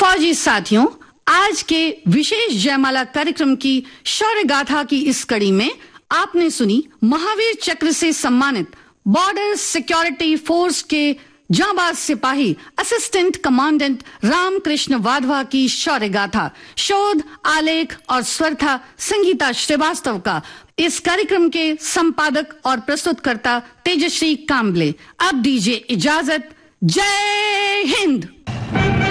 फौजी साथियों, आज के विशेष जयमाला कार्यक्रम की शौर्य गाथा की इस कड़ी में आपने सुनी महावीर चक्र से सम्मानित बॉर्डर सिक्योरिटी फोर्स के जांबाज सिपाही असिस्टेंट कमांडेंट रामकृष्ण वाधवा की शौर्य गाथा। शोध, आलेख और स्वर था संगीता श्रीवास्तव का। इस कार्यक्रम के संपादक और प्रस्तुतकर्ता तेजश्री कांबले। अब दीजिए इजाजत। जय हिंद।